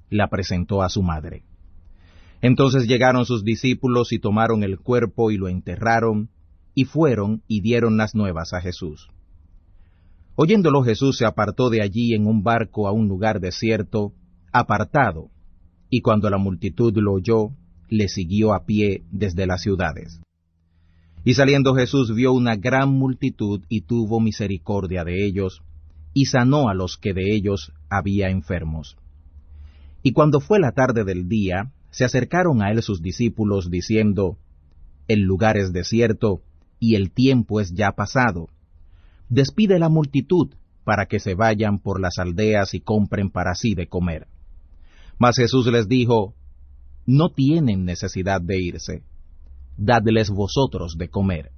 la presentó a su madre. Entonces llegaron sus discípulos y tomaron el cuerpo y lo enterraron, y fueron y dieron las nuevas a Jesús. Oyéndolo, Jesús se apartó de allí en un barco a un lugar desierto, apartado, y cuando la multitud lo oyó, le siguió a pie desde las ciudades. Y saliendo Jesús vio una gran multitud y tuvo misericordia de ellos, y sanó a los que de ellos había enfermos. Y cuando fue la tarde del día, se acercaron a él sus discípulos, diciendo, El lugar es desierto, y el tiempo es ya pasado. Despide la multitud, para que se vayan por las aldeas y compren para sí de comer. Mas Jesús les dijo, No tienen necesidad de irse, dadles vosotros de comer.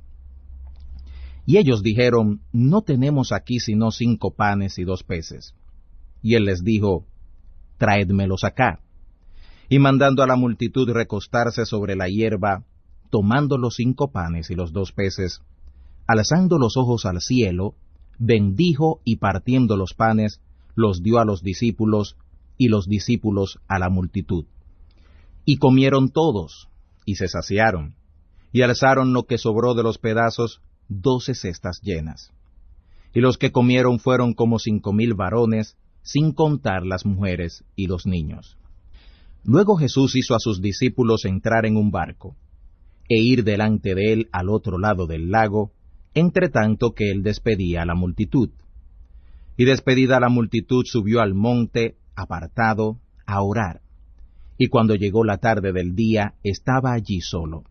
Y ellos dijeron, No tenemos aquí sino 5 panes y 2 peces. Y él les dijo, Traédmelos acá. Y mandando a la multitud recostarse sobre la hierba, tomando los 5 panes y los 2 peces, alzando los ojos al cielo, bendijo y partiendo los panes, los dio a los discípulos, y los discípulos a la multitud. Y comieron todos, y se saciaron, y alzaron lo que sobró de los pedazos, 12 cestas llenas. Y los que comieron fueron como 5,000 varones, sin contar las mujeres y los niños. Luego Jesús hizo a sus discípulos entrar en un barco, e ir delante de él al otro lado del lago, entre tanto que él despedía a la multitud. Y despedida la multitud subió al monte, apartado, a orar. Y cuando llegó la tarde del día, estaba allí solo.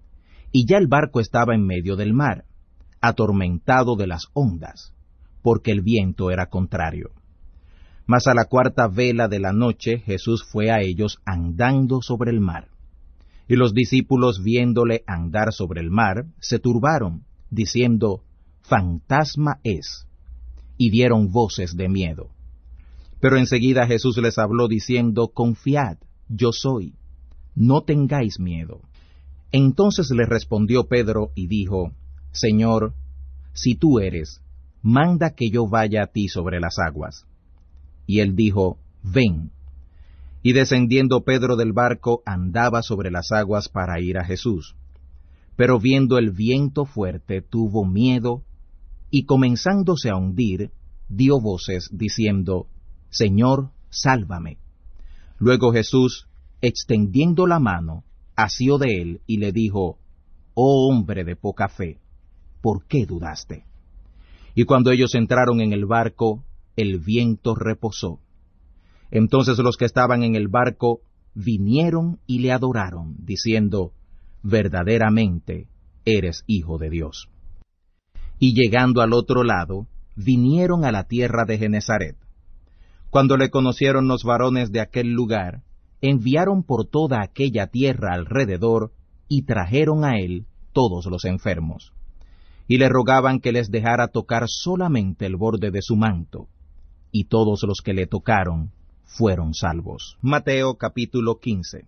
Y ya el barco estaba en medio del mar, atormentado de las ondas, porque el viento era contrario. Mas a la 4ª vela de la noche Jesús fue a ellos andando sobre el mar. Y los discípulos, viéndole andar sobre el mar, se turbaron, diciendo, Fantasma es, y dieron voces de miedo. Pero enseguida Jesús les habló diciendo, Confiad, yo soy, no tengáis miedo. Entonces le respondió Pedro y dijo, Señor, si tú eres, manda que yo vaya a ti sobre las aguas. Y él dijo, Ven. Y descendiendo Pedro del barco, andaba sobre las aguas para ir a Jesús. Pero viendo el viento fuerte, tuvo miedo, y comenzándose a hundir, dio voces, diciendo, Señor, sálvame. Luego Jesús, extendiendo la mano, asió de él, y le dijo, Oh hombre de poca fe, ¿por qué dudaste? Y cuando ellos entraron en el barco, el viento reposó. Entonces los que estaban en el barco vinieron y le adoraron, diciendo, Verdaderamente eres Hijo de Dios. Y llegando al otro lado, vinieron a la tierra de Genesaret. Cuando le conocieron los varones de aquel lugar, enviaron por toda aquella tierra alrededor, y trajeron a él todos los enfermos. Y le rogaban que les dejara tocar solamente el borde de su manto, y todos los que le tocaron fueron salvos. Mateo capítulo 15.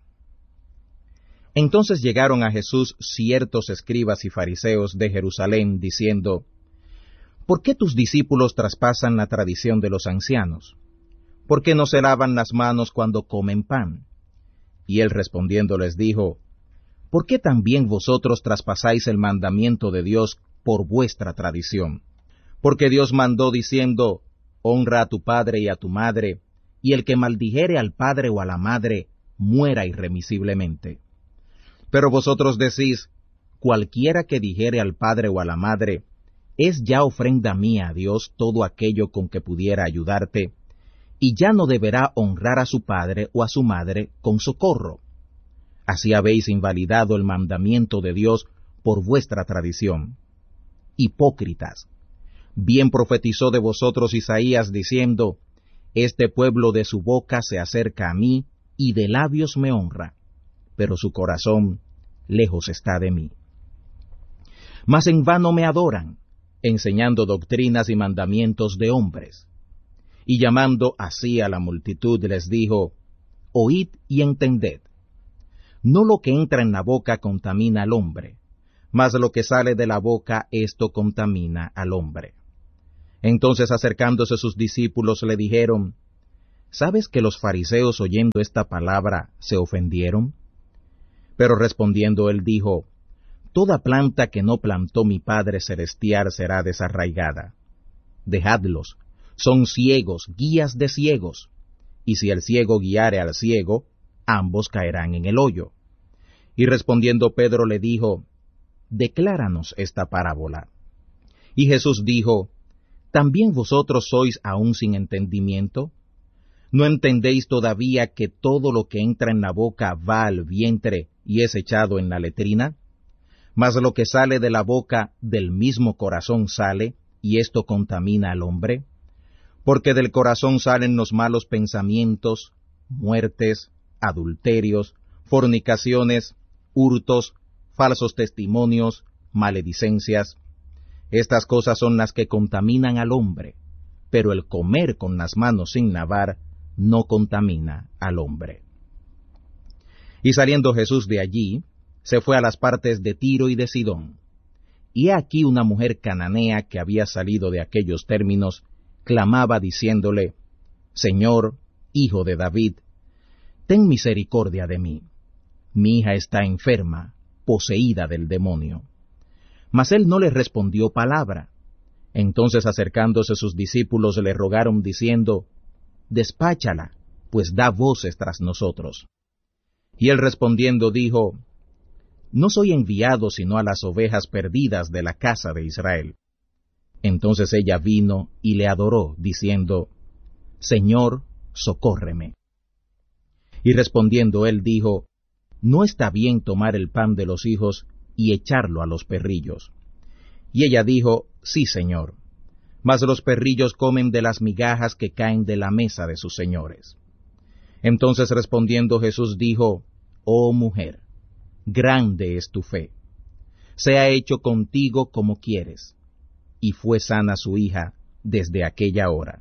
Entonces llegaron a Jesús ciertos escribas y fariseos de Jerusalén, diciendo, ¿Por qué tus discípulos traspasan la tradición de los ancianos? ¿Por qué no se lavan las manos cuando comen pan? Y él respondiendo les dijo, ¿Por qué también vosotros traspasáis el mandamiento de Dios por vuestra tradición? Porque Dios mandó diciendo, Honra a tu padre y a tu madre, y el que maldijere al padre o a la madre, muera irremisiblemente. Pero vosotros decís, cualquiera que dijere al padre o a la madre, es ya ofrenda mía a Dios todo aquello con que pudiera ayudarte, y ya no deberá honrar a su padre o a su madre con socorro. Así habéis invalidado el mandamiento de Dios por vuestra tradición. Hipócritas, bien profetizó de vosotros Isaías diciendo, Este pueblo de su boca se acerca a mí, y de labios me honra, pero su corazón lejos está de mí. Mas en vano me adoran, enseñando doctrinas y mandamientos de hombres. Y llamando así a la multitud les dijo, Oíd y entended. No lo que entra en la boca contamina al hombre, mas lo que sale de la boca, esto contamina al hombre. Entonces acercándose sus discípulos le dijeron, ¿sabes que los fariseos oyendo esta palabra se ofendieron? Pero respondiendo él dijo, Toda planta que no plantó mi Padre Celestial será desarraigada. Dejadlos, son ciegos, guías de ciegos, y si el ciego guiare al ciego, ambos caerán en el hoyo. Y respondiendo Pedro le dijo, Decláranos esta parábola. Y Jesús dijo, ¿También vosotros sois aún sin entendimiento? ¿No entendéis todavía que todo lo que entra en la boca va al vientre y es echado en la letrina? Mas lo que sale de la boca del mismo corazón sale, y esto contamina al hombre. Porque del corazón salen los malos pensamientos, muertes, adulterios, fornicaciones, hurtos, falsos testimonios, maledicencias. Estas cosas son las que contaminan al hombre, pero el comer con las manos sin lavar no contamina al hombre. Y saliendo Jesús de allí, se fue a las partes de Tiro y de Sidón. Y he aquí una mujer cananea que había salido de aquellos términos, clamaba diciéndole, Señor, Hijo de David, ten misericordia de mí. Mi hija está enferma, poseída del demonio. Mas él no le respondió palabra. Entonces acercándose sus discípulos le rogaron diciendo, Despáchala, pues da voces tras nosotros. Y él respondiendo dijo, No soy enviado sino a las ovejas perdidas de la casa de Israel. Entonces ella vino y le adoró, diciendo, Señor, socórreme. Y respondiendo él dijo, No está bien tomar el pan de los hijos y echarlo a los perrillos. Y ella dijo, Sí, Señor, mas los perrillos comen de las migajas que caen de la mesa de sus señores. Entonces respondiendo Jesús dijo, Oh mujer, grande es tu fe, sea hecho contigo como quieres. Y fue sana su hija desde aquella hora.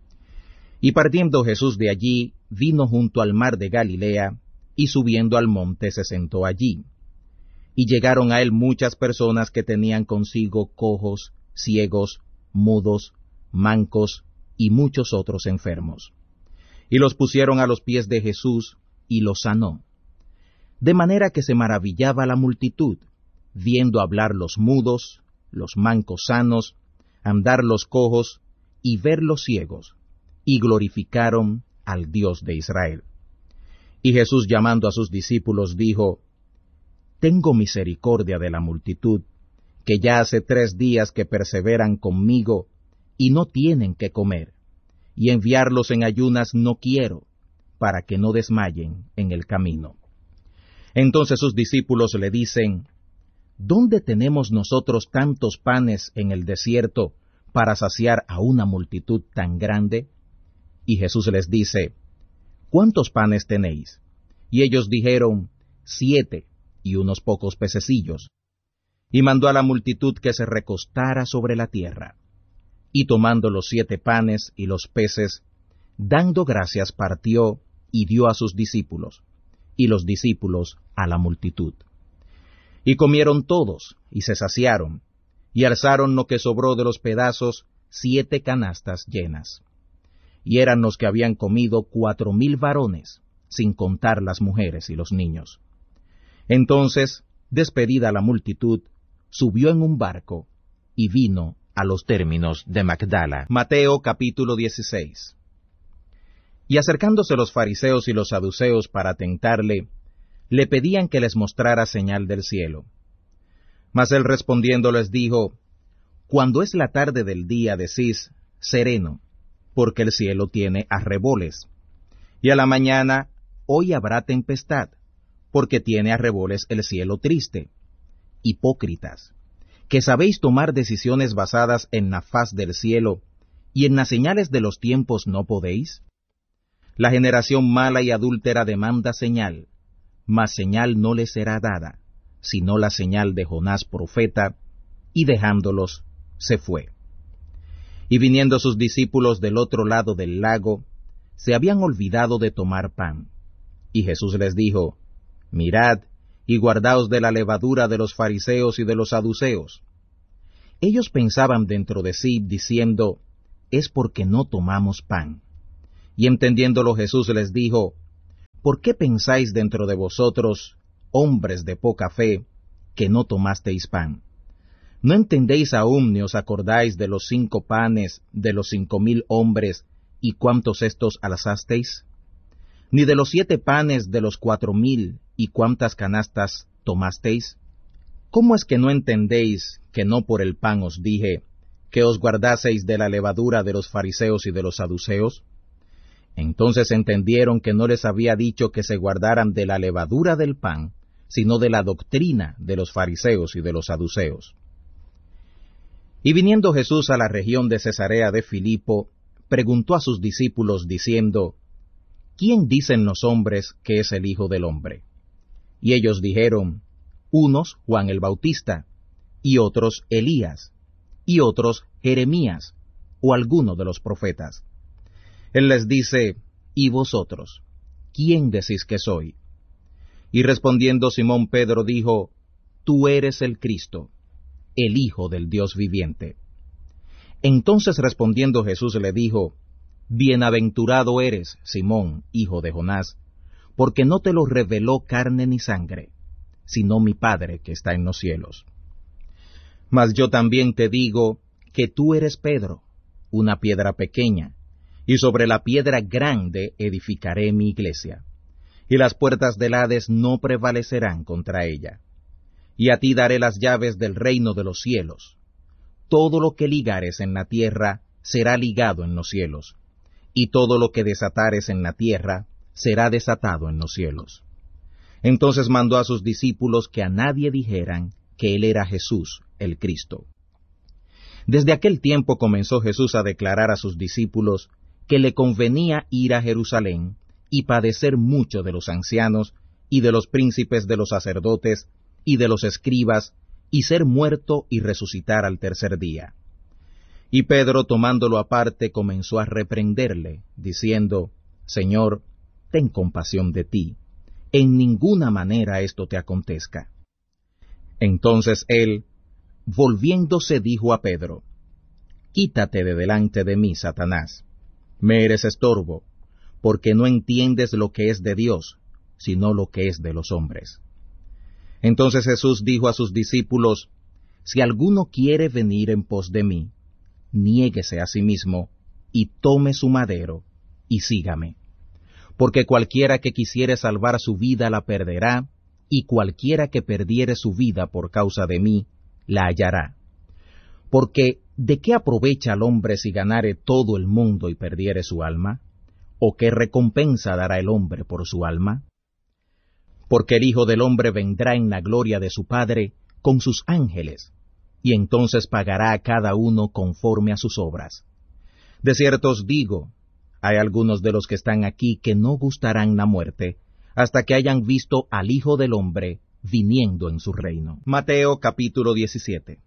Y partiendo Jesús de allí, vino junto al mar de Galilea, y subiendo al monte se sentó allí. Y llegaron a él muchas personas que tenían consigo cojos, ciegos, mudos, mancos, y muchos otros enfermos. Y los pusieron a los pies de Jesús, y los sanó. De manera que se maravillaba la multitud, viendo hablar los mudos, los mancos sanos, andar los cojos, y ver los ciegos, y glorificaron al Dios de Israel. Y Jesús llamando a sus discípulos dijo, Tengo misericordia de la multitud, que ya hace 3 días que perseveran conmigo, y no tienen que comer, y enviarlos en ayunas no quiero, para que no desmayen en el camino. Entonces sus discípulos le dicen, ¿Dónde tenemos nosotros tantos panes en el desierto para saciar a una multitud tan grande? Y Jesús les dice, ¿Cuántos panes tenéis? Y ellos dijeron, 7, y unos pocos pececillos. Y mandó a la multitud que se recostara sobre la tierra. Y tomando los 7 panes y los peces, dando gracias partió y dio a sus discípulos, y los discípulos a la multitud. Y comieron todos, y se saciaron, y alzaron lo que sobró de los pedazos 7 canastas llenas. Y eran los que habían comido 4,000 varones, sin contar las mujeres y los niños. Entonces, despedida la multitud, subió en un barco, y vino a los términos de Magdala. Mateo capítulo 16. Y acercándose los fariseos y los saduceos para tentarle, le pedían que les mostrara señal del cielo. Mas él respondiendo les dijo, Cuando es la tarde del día decís, sereno, porque el cielo tiene arreboles. Y a la mañana, hoy habrá tempestad, porque tiene arreboles el cielo triste. Hipócritas, que sabéis tomar decisiones basadas en la faz del cielo, y en las señales de los tiempos no podéis. La generación mala y adúltera demanda señal, mas señal no le será dada, sino la señal de Jonás profeta, y dejándolos, se fue. Y viniendo sus discípulos del otro lado del lago, se habían olvidado de tomar pan. Y Jesús les dijo, Mirad, y guardaos de la levadura de los fariseos y de los saduceos. Ellos pensaban dentro de sí, diciendo, Es porque no tomamos pan. Y entendiéndolo Jesús les dijo, ¿por qué pensáis dentro de vosotros, hombres de poca fe, que no tomasteis pan? ¿No entendéis aún ni os acordáis de los 5 panes de los 5,000 hombres y cuántos estos alzasteis? ¿Ni de los 7 panes de los 4,000 y cuántas canastas tomasteis? ¿Cómo es que no entendéis que no por el pan os dije, que os guardaseis de la levadura de los fariseos y de los saduceos? Entonces entendieron que no les había dicho que se guardaran de la levadura del pan, sino de la doctrina de los fariseos y de los saduceos. Y viniendo Jesús a la región de Cesarea de Filipo, preguntó a sus discípulos diciendo, ¿quién dicen los hombres que es el Hijo del Hombre? Y ellos dijeron, unos Juan el Bautista, y otros Elías, y otros Jeremías, o alguno de los profetas. Él les dice, ¿y vosotros? ¿Quién decís que soy? Y respondiendo Simón Pedro dijo, tú eres el Cristo, el Hijo del Dios viviente. Entonces respondiendo Jesús le dijo, bienaventurado eres, Simón, hijo de Jonás, porque no te lo reveló carne ni sangre, sino mi Padre que está en los cielos. Mas yo también te digo que tú eres Pedro, una piedra pequeña, y sobre la piedra grande edificaré mi iglesia, y las puertas del Hades no prevalecerán contra ella. Y a ti daré las llaves del reino de los cielos. Todo lo que ligares en la tierra será ligado en los cielos, y todo lo que desatares en la tierra será desatado en los cielos. Entonces mandó a sus discípulos que a nadie dijeran que él era Jesús, el Cristo. Desde aquel tiempo comenzó Jesús a declarar a sus discípulos que le convenía ir a Jerusalén y padecer mucho de los ancianos y de los príncipes de los sacerdotes y de los escribas, y ser muerto y resucitar al tercer día. Y Pedro, tomándolo aparte, comenzó a reprenderle, diciendo, Señor, ten compasión de ti, en ninguna manera esto te acontezca. Entonces él, volviéndose, dijo a Pedro, quítate de delante de mí, Satanás, me eres estorbo, porque no entiendes lo que es de Dios, sino lo que es de los hombres. Entonces Jesús dijo a sus discípulos, si alguno quiere venir en pos de mí, niéguese a sí mismo, y tome su madero, y sígame. Porque cualquiera que quisiere salvar su vida la perderá, y cualquiera que perdiere su vida por causa de mí, la hallará. Porque, ¿de qué aprovecha al hombre si ganare todo el mundo y perdiere su alma? ¿O qué recompensa dará el hombre por su alma? Porque el Hijo del Hombre vendrá en la gloria de su Padre con sus ángeles, y entonces pagará a cada uno conforme a sus obras. De cierto os digo, hay algunos de los que están aquí que no gustarán la muerte, hasta que hayan visto al Hijo del Hombre viniendo en su reino. Mateo capítulo 17.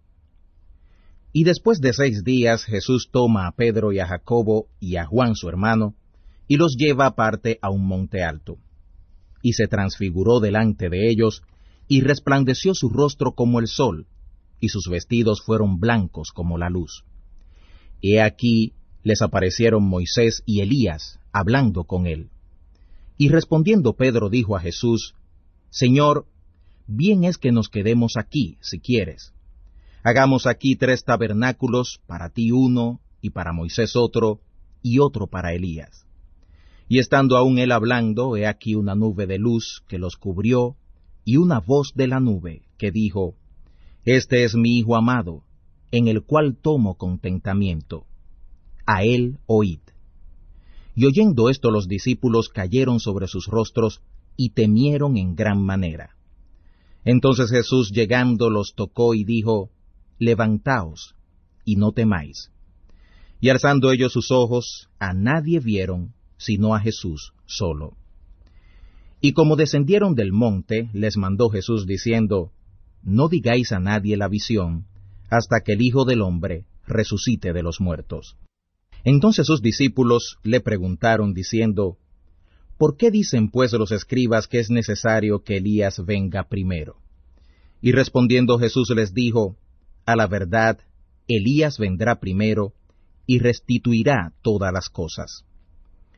Y después de 6 días Jesús toma a Pedro y a Jacobo y a Juan su hermano, y los lleva aparte a un monte alto. Y se transfiguró delante de ellos, y resplandeció su rostro como el sol, y sus vestidos fueron blancos como la luz. He aquí les aparecieron Moisés y Elías, hablando con él. Y respondiendo Pedro dijo a Jesús, Señor, bien es que nos quedemos aquí, si quieres. Hagamos aquí 3 tabernáculos, para ti uno, y para Moisés otro, y otro para Elías. Y estando aún él hablando, he aquí una nube de luz que los cubrió, y una voz de la nube que dijo, Este es mi Hijo amado, en el cual tomo contentamiento. A él oíd. Y oyendo esto los discípulos cayeron sobre sus rostros, y temieron en gran manera. Entonces Jesús llegando los tocó y dijo, Levantaos, y no temáis. Y alzando ellos sus ojos, a nadie vieron, sino a Jesús solo. Y como descendieron del monte, les mandó Jesús diciendo, No digáis a nadie la visión, hasta que el Hijo del Hombre resucite de los muertos. Entonces sus discípulos le preguntaron diciendo, ¿por qué dicen pues los escribas que es necesario que Elías venga primero? Y respondiendo Jesús les dijo, a la verdad, Elías vendrá primero, y restituirá todas las cosas.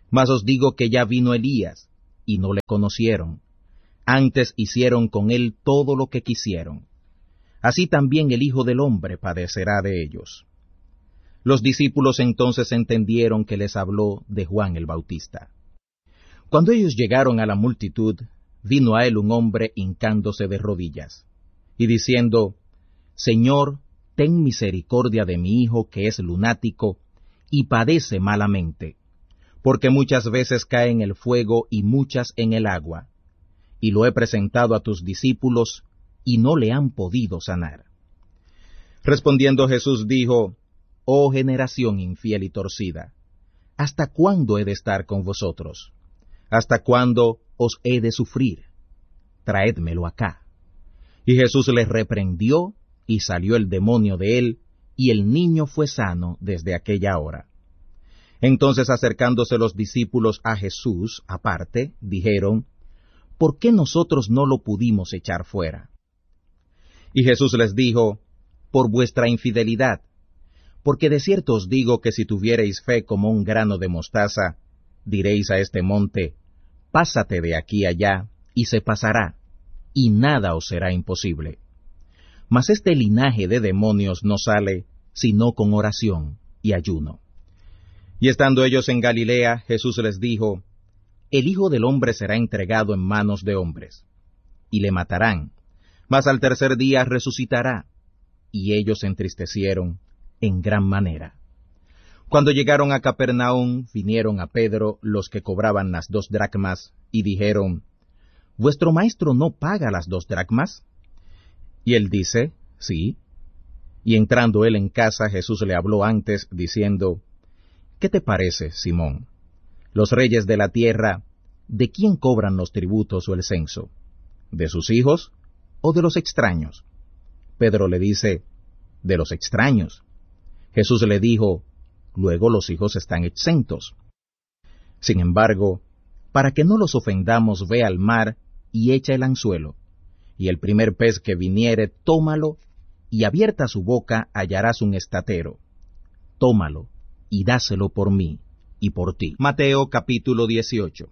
Mas os digo que ya vino Elías, y no le conocieron. Antes hicieron con él todo lo que quisieron. Así también el Hijo del Hombre padecerá de ellos. Los discípulos entonces entendieron que les habló de Juan el Bautista. Cuando ellos llegaron a la multitud, vino a él un hombre hincándose de rodillas, y diciendo, Señor, ten misericordia de mi hijo que es lunático, y padece malamente, porque muchas veces cae en el fuego y muchas en el agua, y lo he presentado a tus discípulos, y no le han podido sanar. Respondiendo Jesús dijo, Oh generación infiel y torcida, ¿hasta cuándo he de estar con vosotros? ¿Hasta cuándo os he de sufrir? Traédmelo acá. Y Jesús les reprendió, y salió el demonio de él, y el niño fue sano desde aquella hora. Entonces acercándose los discípulos a Jesús aparte, dijeron, ¿por qué nosotros no lo pudimos echar fuera? Y Jesús les dijo, por vuestra infidelidad, porque de cierto os digo que si tuviereis fe como un grano de mostaza, diréis a este monte, pásate de aquí allá, y se pasará, y nada os será imposible. Mas este linaje de demonios no sale, sino con oración y ayuno. Y estando ellos en Galilea, Jesús les dijo, El Hijo del Hombre será entregado en manos de hombres, y le matarán, mas al tercer día resucitará. Y ellos se entristecieron en gran manera. Cuando llegaron a Capernaum, vinieron a Pedro los que cobraban las 2 dracmas, y dijeron, ¿Vuestro maestro no paga las 2 dracmas? Y él dice, Sí. Y entrando él en casa, Jesús le habló antes, diciendo, ¿Qué te parece, Simón? Los reyes de la tierra, ¿de quién cobran los tributos o el censo? ¿De sus hijos o de los extraños? Pedro le dice, de los extraños. Jesús le dijo, luego los hijos están exentos. Sin embargo, para que no los ofendamos, ve al mar y echa el anzuelo, y el primer pez que viniere, tómalo, y abierta su boca hallarás un estatero. Tómalo, y dáselo por mí y por ti. Mateo capítulo 18.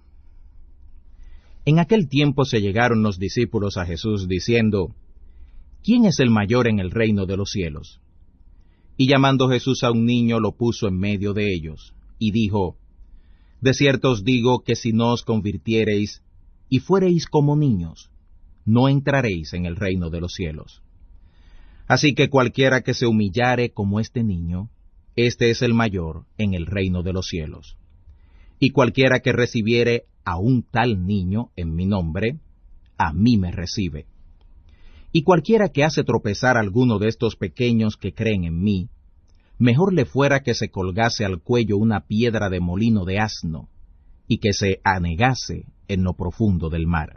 En aquel tiempo se llegaron los discípulos a Jesús diciendo, ¿quién es el mayor en el reino de los cielos? Y llamando Jesús a un niño lo puso en medio de ellos, y dijo, de cierto os digo que si no os convirtiereis y fuereis como niños, no entraréis en el reino de los cielos. Así que cualquiera que se humillare como este niño, este es el mayor en el reino de los cielos. Y cualquiera que recibiere a un tal niño en mi nombre, a mí me recibe. Y cualquiera que hace tropezar a alguno de estos pequeños que creen en mí, mejor le fuera que se colgase al cuello una piedra de molino de asno, y que se anegase en lo profundo del mar.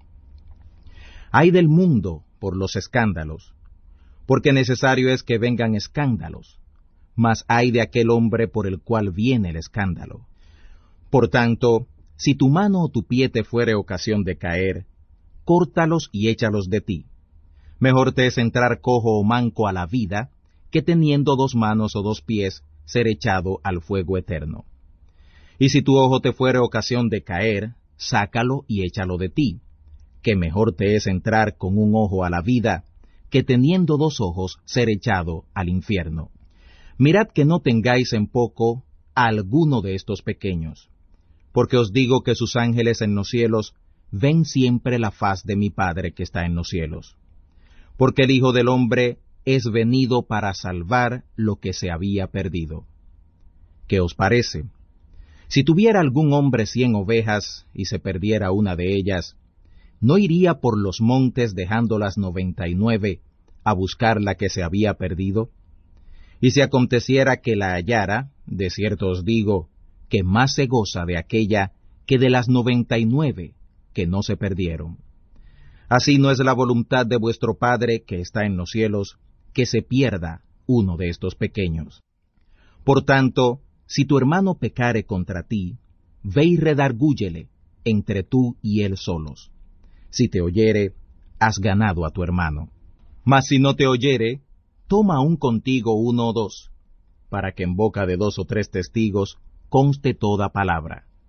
Ay del mundo por los escándalos, porque necesario es que vengan escándalos, mas ay de aquel hombre por el cual viene el escándalo. Por tanto, si tu mano o tu pie te fuere ocasión de caer, córtalos y échalos de ti. Mejor te es entrar cojo o manco a la vida, que teniendo 2 manos o 2 pies, ser echado al fuego eterno. Y si tu ojo te fuere ocasión de caer, sácalo y échalo de ti, que mejor te es entrar con un ojo a la vida, que teniendo 2 ojos, ser echado al infierno. Mirad que no tengáis en poco a alguno de estos pequeños, porque os digo que sus ángeles en los cielos ven siempre la faz de mi Padre que está en los cielos. Porque el Hijo del Hombre es venido para salvar lo que se había perdido. ¿Qué os parece? Si tuviera algún hombre 100 ovejas y se perdiera una de ellas, ¿no iría por los montes dejando las 99 a buscar la que se había perdido? Y si aconteciera que la hallara, de cierto os digo, que más se goza de aquella que de las 99 que no se perdieron. Así no es la voluntad de vuestro Padre que está en los cielos, que se pierda uno de estos pequeños. Por tanto, si tu hermano pecare contra ti, ve y redargúyele entre tú y él solos. Si te oyere, has ganado a tu hermano. Mas si no te oyere, toma aún contigo 1 o 2, para que en boca de 2 o 3 testigos conste toda palabra.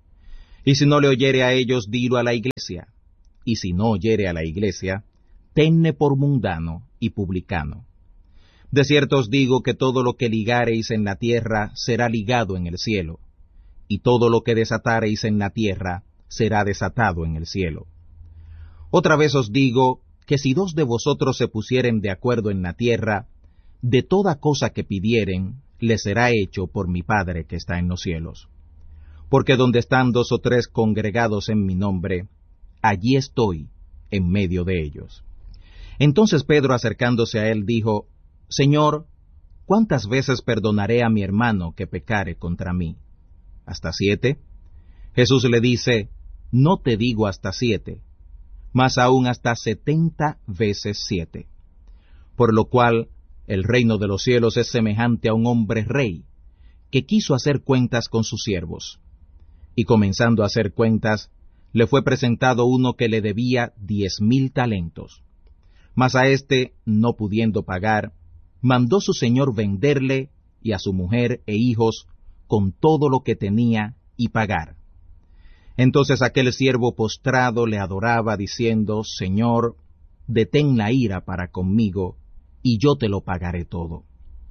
Y si no le oyere a ellos, dilo a la iglesia. Y si no oyere a la iglesia, tenle por mundano y publicano. De cierto os digo que todo lo que ligareis en la tierra será ligado en el cielo, y todo lo que desatareis en la tierra será desatado en el cielo. Otra vez os digo que si 2 de vosotros se pusieren de acuerdo en la tierra, de toda cosa que pidieren, les será hecho por mi Padre que está en los cielos. Porque donde están 2 o 3 congregados en mi nombre, allí estoy en medio de ellos. Entonces Pedro, acercándose a él, dijo: Señor, ¿cuántas veces perdonaré a mi hermano que pecare contra mí? ¿Hasta 7? Jesús le dice: No te digo hasta 7, mas aún hasta 70 veces 7. Por lo cual el reino de los cielos es semejante a un hombre rey, que quiso hacer cuentas con sus siervos. Y comenzando a hacer cuentas, le fue presentado uno que le debía 10,000 talentos. Mas a éste, no pudiendo pagar, mandó su señor venderle, y a su mujer e hijos, con todo lo que tenía, y pagar. Entonces aquel siervo postrado le adoraba, diciendo: Señor, detén la ira para conmigo, y yo te lo pagaré todo.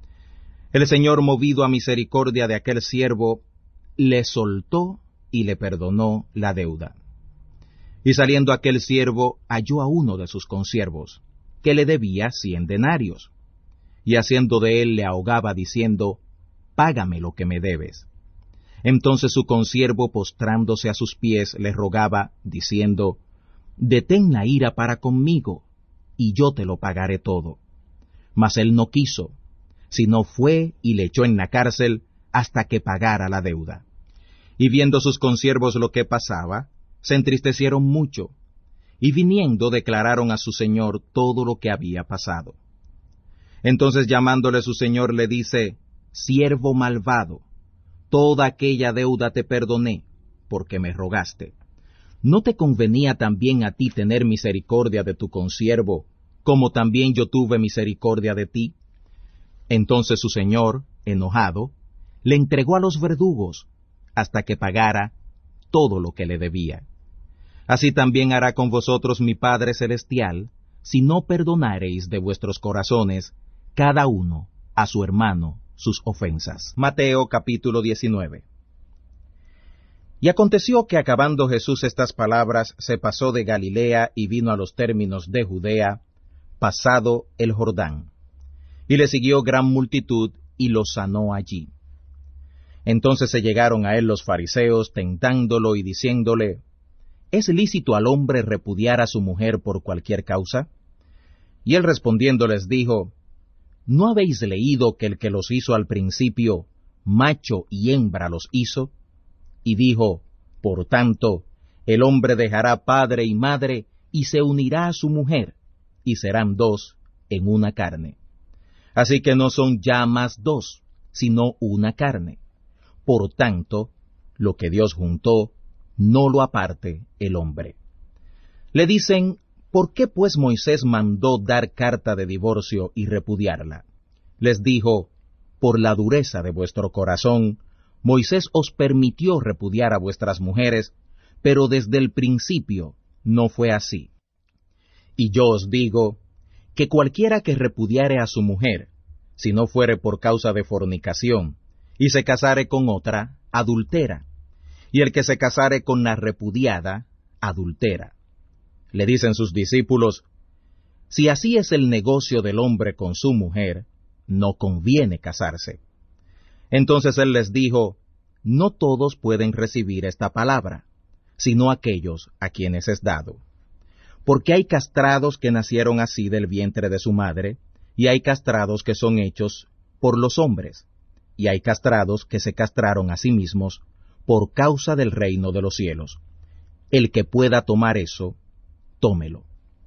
El Señor, movido a misericordia de aquel siervo, le soltó y le perdonó la deuda. Y saliendo aquel siervo, halló a uno de sus consiervos, que le debía 100 denarios, y haciendo de él le ahogaba, diciendo: Págame lo que me debes. Entonces su consiervo, postrándose a sus pies, le rogaba, diciendo: Detén la ira para conmigo, y yo te lo pagaré todo. Mas él no quiso, sino fue y le echó en la cárcel hasta que pagara la deuda. Y viendo sus consiervos lo que pasaba, se entristecieron mucho, y viniendo declararon a su señor todo lo que había pasado. Entonces llamándole su señor le dice: Siervo malvado, toda aquella deuda te perdoné, porque me rogaste. ¿No te convenía también a ti tener misericordia de tu consiervo, como también yo tuve misericordia de ti? Entonces su señor, enojado, le entregó a los verdugos, hasta que pagara todo lo que le debía. Así también hará con vosotros mi Padre Celestial, si no perdonareis de vuestros corazones, cada uno a su hermano, sus ofensas. Mateo capítulo 19. Y aconteció que acabando Jesús estas palabras, se pasó de Galilea y vino a los términos de Judea, pasado el Jordán. Y le siguió gran multitud, y lo sanó allí. Entonces se llegaron a él los fariseos, tentándolo y diciéndole: ¿Es lícito al hombre repudiar a su mujer por cualquier causa? Y él respondiendo les dijo: ¿No habéis leído que el que los hizo al principio, macho y hembra los hizo? Y dijo: Por tanto, el hombre dejará padre y madre, y se unirá a su mujer, y serán 2 en una carne. Así que no son ya más 2, sino una carne. Por tanto, lo que Dios juntó, no lo aparte el hombre. Le dicen: ¿por qué pues Moisés mandó dar carta de divorcio y repudiarla? Les dijo: por la dureza de vuestro corazón, Moisés os permitió repudiar a vuestras mujeres, pero desde el principio no fue así. Y yo os digo, que cualquiera que repudiare a su mujer, si no fuere por causa de fornicación, y se casare con otra, adultera, y el que se casare con la repudiada, adultera. Le dicen sus discípulos: si así es el negocio del hombre con su mujer, no conviene casarse. Entonces él les dijo: no todos pueden recibir esta palabra, sino aquellos a quienes es dado. Porque hay castrados que nacieron así del vientre de su madre, y hay castrados que son hechos por los hombres, y hay castrados que se castraron a sí mismos por causa del reino de los cielos. El que pueda tomar eso, tómelo.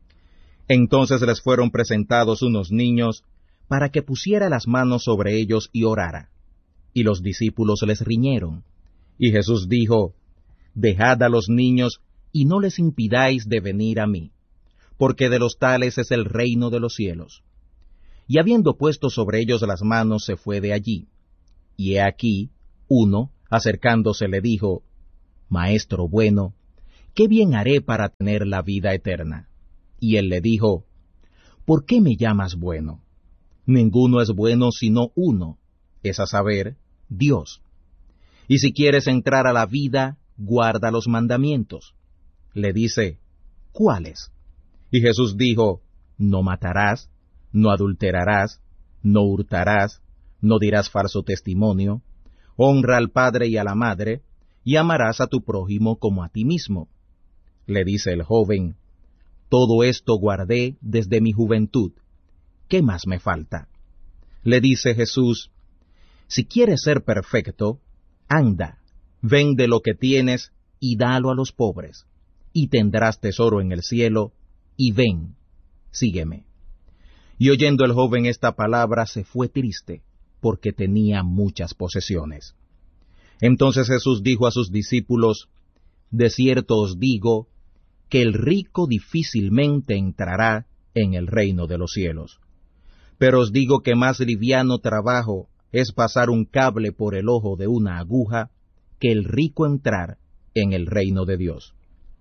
Entonces les fueron presentados unos niños, para que pusiera las manos sobre ellos y orara. Y los discípulos les riñeron. Y Jesús dijo: dejad a los niños, y no les impidáis de venir a mí, porque de los tales es el reino de los cielos. Y habiendo puesto sobre ellos las manos, se fue de allí. Y he aquí, uno, acercándose, le dijo: Maestro bueno, ¿qué bien haré para tener la vida eterna? Y él le dijo, ¿por qué me llamas bueno? Ninguno es bueno sino uno, es a saber, Dios. Y si quieres entrar a la vida, guarda los mandamientos. Le dice, ¿cuáles? Y Jesús dijo, no matarás, no adulterarás, no hurtarás, no dirás falso testimonio, honra al padre y a la madre, y amarás a tu prójimo como a ti mismo. Le dice el joven, todo esto guardé desde mi juventud. ¿Qué más me falta? Le dice Jesús, si quieres ser perfecto, anda, vende lo que tienes y dalo a los pobres, y tendrás tesoro en el cielo, y ven, sígueme. Y oyendo el joven esta palabra se fue triste, porque tenía muchas posesiones. Entonces Jesús dijo a sus discípulos, de cierto os digo, que el rico difícilmente entrará en el reino de los cielos. Pero os digo que más liviano trabajo es pasar un cable por el ojo de una aguja, que el rico entrar en el reino de Dios.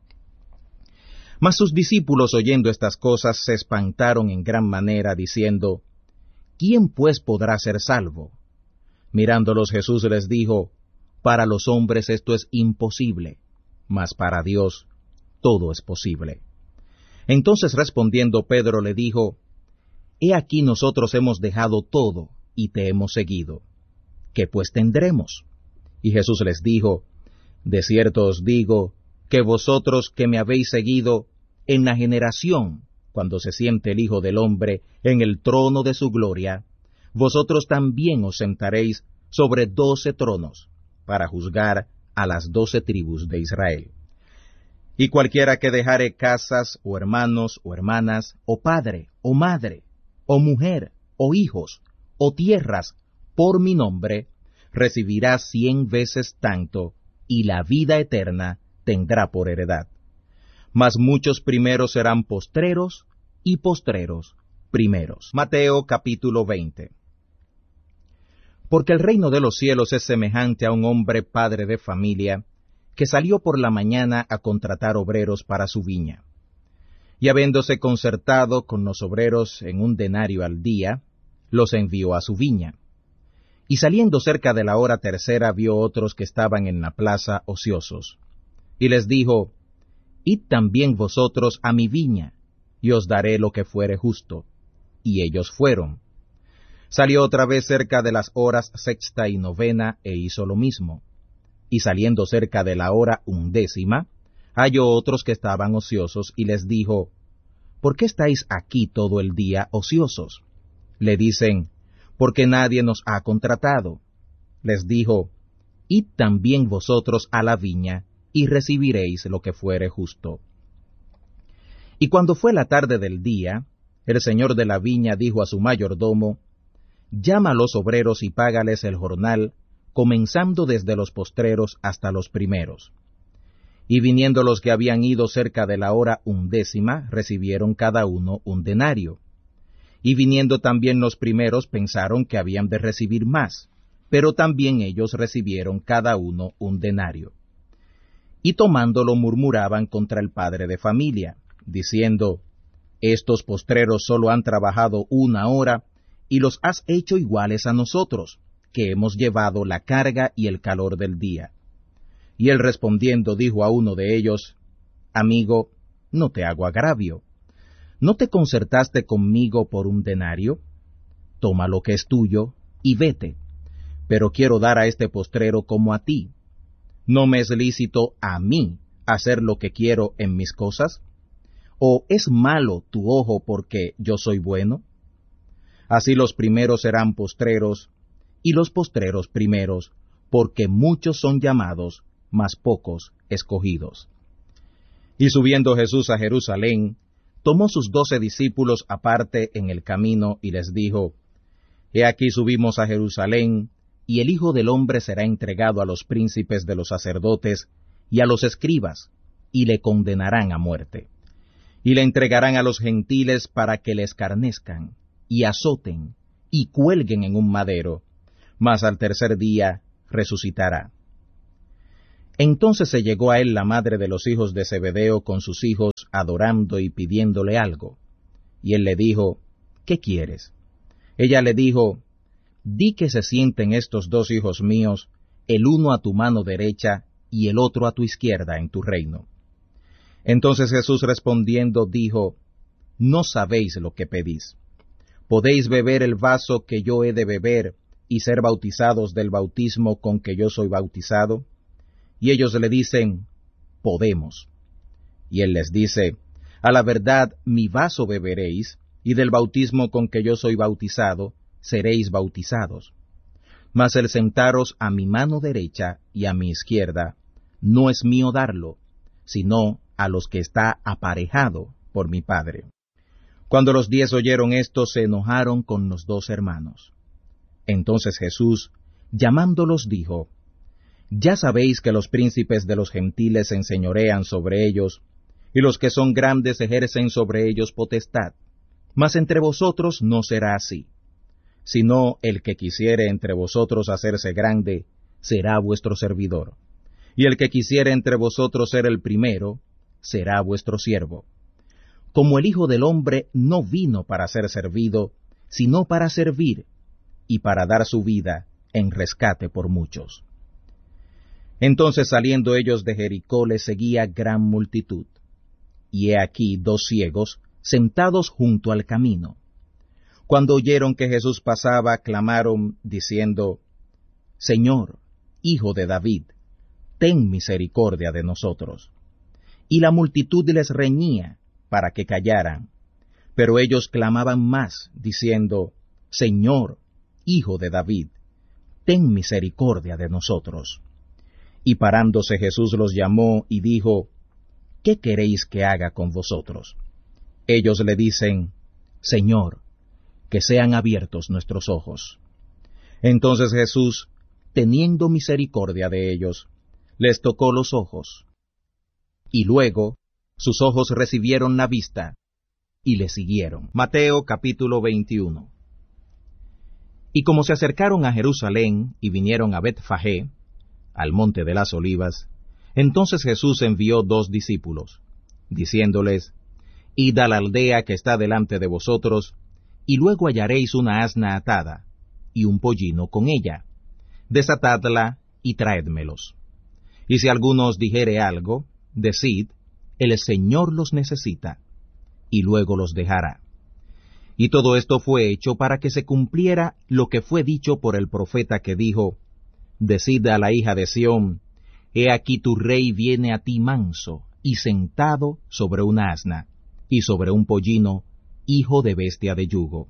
Mas sus discípulos, oyendo estas cosas, se espantaron en gran manera, diciendo, ¿quién pues podrá ser salvo? Mirándolos Jesús les dijo, para los hombres esto es imposible, mas para Dios todo es posible. Entonces respondiendo Pedro le dijo, he aquí nosotros hemos dejado todo y te hemos seguido. ¿Qué pues tendremos? Y Jesús les dijo, de cierto os digo, que vosotros que me habéis seguido, en la generación, cuando se siente el Hijo del Hombre en el trono de su gloria, vosotros también os sentaréis sobre 12 tronos, para juzgar a las 12 tribus de Israel. Y cualquiera que dejare casas, o hermanos, o hermanas, o padre, o madre, o mujer, o hijos, o tierras, por mi nombre, recibirá 100 veces tanto, y la vida eterna tendrá por heredad. Mas muchos primeros serán postreros, y postreros primeros. Mateo capítulo 20. Porque el reino de los cielos es semejante a un hombre padre de familia, que salió por la mañana a contratar obreros para su viña. Y habiéndose concertado con los obreros en 1 denario al día, los envió a su viña. Y saliendo cerca de la hora tercera vio otros que estaban en la plaza ociosos. Y les dijo, id también vosotros a mi viña, y os daré lo que fuere justo. Y ellos fueron. Salió otra vez cerca de las horas 6ª y 9ª, e hizo lo mismo. Y saliendo cerca de la hora 11ª, halló otros que estaban ociosos, y les dijo, ¿por qué estáis aquí todo el día ociosos? Le dicen, porque nadie nos ha contratado. Les dijo, id también vosotros a la viña, y recibiréis lo que fuere justo. Y cuando fue la tarde del día, el señor de la viña dijo a su mayordomo, llama a los obreros y págales el jornal, comenzando desde los postreros hasta los primeros. Y viniendo los que habían ido cerca de la hora 11ª, recibieron cada uno 1 denario. Y viniendo también los primeros, pensaron que habían de recibir más, pero también ellos recibieron cada uno 1 denario. Y tomándolo murmuraban contra el padre de familia, diciendo, estos postreros solo han trabajado 1 hora, y los has hecho iguales a nosotros, que hemos llevado la carga y el calor del día. Y él respondiendo dijo a uno de ellos, amigo, no te hago agravio. ¿No te concertaste conmigo por 1 denario? Toma lo que es tuyo y vete. Pero quiero dar a este postrero como a ti. ¿No me es lícito a mí hacer lo que quiero en mis cosas? ¿O es malo tu ojo porque yo soy bueno? Así los primeros serán postreros, y los postreros primeros, porque muchos son llamados, mas pocos escogidos. Y subiendo Jesús a Jerusalén, tomó sus 12 discípulos aparte en el camino, y les dijo, he aquí subimos a Jerusalén, y el Hijo del Hombre será entregado a los príncipes de los sacerdotes y a los escribas, y le condenarán a muerte. Y le entregarán a los gentiles para que le escarnezcan, y azoten, y cuelguen en un madero, mas al tercer día resucitará. Entonces se llegó a él la madre de los hijos de Zebedeo con sus hijos, adorando y pidiéndole algo. Y él le dijo, ¿qué quieres? Ella le dijo, di que se sienten estos dos hijos míos, el uno a tu mano derecha y el otro a tu izquierda en tu reino. Entonces Jesús respondiendo dijo, no sabéis lo que pedís. ¿Podéis beber el vaso que yo he de beber y ser bautizados del bautismo con que yo soy bautizado? Y ellos le dicen, podemos. Y él les dice, a la verdad mi vaso beberéis, y del bautismo con que yo soy bautizado, seréis bautizados. Mas el sentaros a mi mano derecha y a mi izquierda, no es mío darlo, sino a los que está aparejado por mi Padre. Cuando los 10 oyeron esto, se enojaron con los 2 hermanos. Entonces Jesús, llamándolos, dijo, ya sabéis que los príncipes de los gentiles se enseñorean sobre ellos, y los que son grandes ejercen sobre ellos potestad. Mas entre vosotros no será así, sino el que quisiere entre vosotros hacerse grande, será vuestro servidor. Y el que quisiere entre vosotros ser el primero, será vuestro siervo. Como el Hijo del Hombre no vino para ser servido, sino para servir, y para dar su vida en rescate por muchos. Entonces saliendo ellos de Jericó les seguía gran multitud. Y he aquí 2 ciegos sentados junto al camino. Cuando oyeron que Jesús pasaba, clamaron, diciendo, Señor, Hijo de David, ten misericordia de nosotros. Y la multitud les reñía para que callaran. Pero ellos clamaban más, diciendo, Señor, Hijo de David, ten misericordia de nosotros. Y parándose Jesús los llamó y dijo, ¿qué queréis que haga con vosotros? Ellos le dicen, Señor, que sean abiertos nuestros ojos. Entonces Jesús, teniendo misericordia de ellos, les tocó los ojos. Y luego sus ojos recibieron la vista, y le siguieron. Mateo capítulo 21. Y como se acercaron a Jerusalén y vinieron a Betfagé, al monte de las Olivas, entonces Jesús envió 2 discípulos, diciéndoles, Id a la aldea que está delante de vosotros, y luego hallaréis una asna atada, y un pollino con ella. Desatadla y traédmelos. Y si alguno os dijere algo, decid, el Señor los necesita, y luego los dejará. Y todo esto fue hecho para que se cumpliera lo que fue dicho por el profeta que dijo, Decid a la hija de Sión, he aquí tu rey viene a ti manso, y sentado sobre una asna, y sobre un pollino, hijo de bestia de yugo.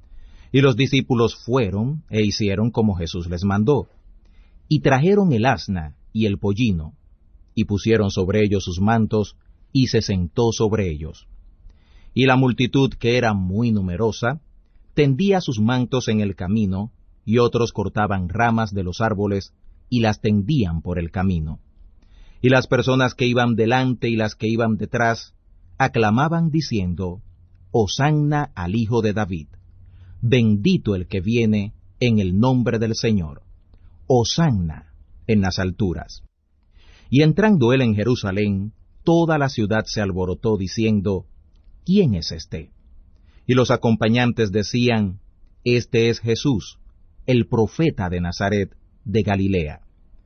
Y los discípulos fueron, e hicieron como Jesús les mandó, y trajeron el asna y el pollino, y pusieron sobre ellos sus mantos, y se sentó sobre ellos. Y la multitud, que era muy numerosa, tendía sus mantos en el camino, y otros cortaban ramas de los árboles, y las tendían por el camino. Y las personas que iban delante y las que iban detrás, aclamaban diciendo, Hosanna al Hijo de David, bendito el que viene en el nombre del Señor, Hosanna en las alturas. Y entrando él en Jerusalén, toda la ciudad se alborotó diciendo, ¿quién es este? Y los acompañantes decían, Este es Jesús, el profeta de Nazaret, de Galilea.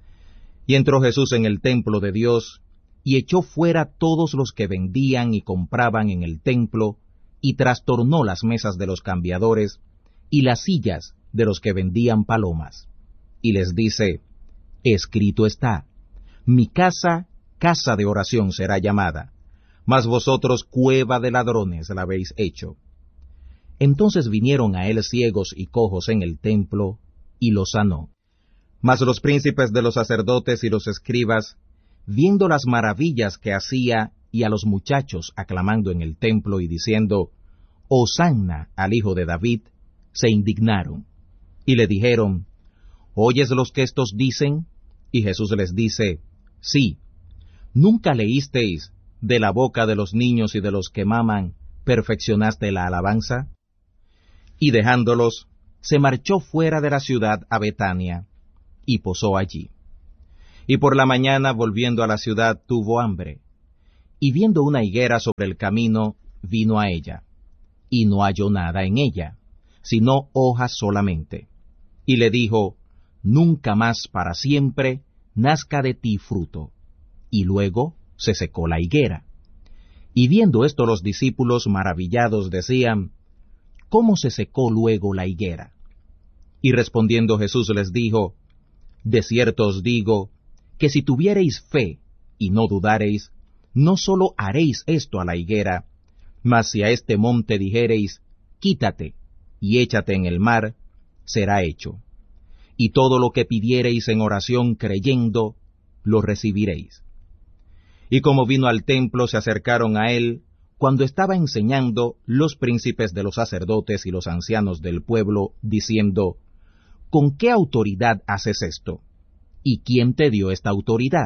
Y entró Jesús en el templo de Dios, y echó fuera todos los que vendían y compraban en el templo, y trastornó las mesas de los cambiadores, y las sillas de los que vendían palomas. Y les dice, Escrito está, mi casa, casa de oración será llamada, mas vosotros cueva de ladrones la habéis hecho. Entonces vinieron a él ciegos y cojos en el templo, y los sanó. Mas los príncipes de los sacerdotes y los escribas, viendo las maravillas que hacía, y a los muchachos aclamando en el templo y diciendo, Hosanna al Hijo de David, se indignaron, y le dijeron, ¿oyes los que estos dicen? Y Jesús les dice, Sí. ¿Nunca leísteis, de la boca de los niños y de los que maman, perfeccionaste la alabanza? Y dejándolos, se marchó fuera de la ciudad a Betania, y posó allí. Y por la mañana, volviendo a la ciudad, tuvo hambre. Y viendo una higuera sobre el camino, vino a ella. Y no halló nada en ella, sino hojas solamente. Y le dijo, nunca más para siempre nazca de ti fruto. Y luego se secó la higuera. Y viendo esto los discípulos maravillados decían, ¿cómo se secó luego la higuera? Y respondiendo Jesús les dijo, de cierto os digo, que si tuviereis fe y no dudareis, no sólo haréis esto a la higuera, mas si a este monte dijereis, quítate y échate en el mar, será hecho. Y todo lo que pidiereis en oración creyendo, lo recibiréis. Y como vino al templo, se acercaron a él, cuando estaba enseñando, los príncipes de los sacerdotes y los ancianos del pueblo, diciendo, ¿con qué autoridad haces esto? ¿Y quién te dio esta autoridad?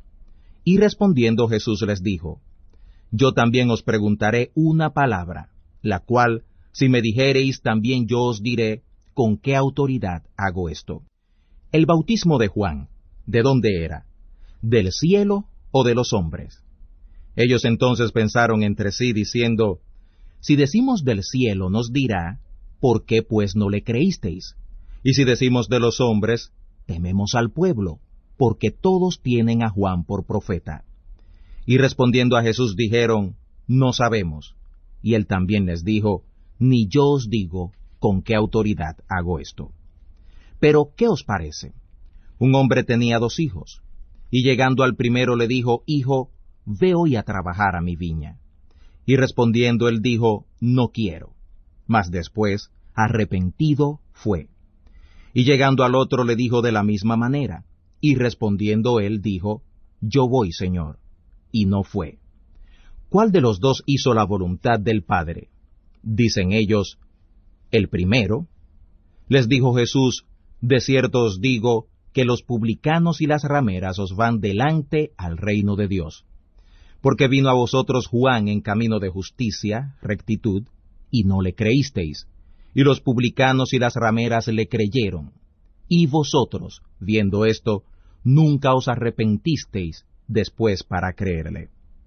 Y respondiendo Jesús les dijo, yo también os preguntaré una palabra, la cual, si me dijereis, también yo os diré, ¿con qué autoridad hago esto? El bautismo de Juan, ¿de dónde era? ¿Del cielo o de los hombres? Ellos entonces pensaron entre sí, diciendo, si decimos del cielo, nos dirá, ¿por qué pues no le creísteis? Y si decimos de los hombres, tememos al pueblo, porque todos tienen a Juan por profeta. Y respondiendo a Jesús dijeron, no sabemos. Y él también les dijo, ni yo os digo con qué autoridad hago esto. Pero, ¿qué os parece? Un hombre tenía 2 hijos, y llegando al primero le dijo, hijo, ve hoy a trabajar a mi viña. Y respondiendo él dijo, no quiero. Mas después, arrepentido, fue. Y llegando al otro le dijo de la misma manera, y respondiendo él dijo, yo voy, Señor, y no fue. ¿Cuál de los 2 hizo la voluntad del Padre? Dicen ellos, el primero. Les dijo Jesús, de cierto os digo, que los publicanos y las rameras os van delante al reino de Dios. Porque vino a vosotros Juan en camino de justicia, rectitud, y no le creísteis, y los publicanos y las rameras le creyeron. Y vosotros, viendo esto, nunca os arrepentisteis después para creerle.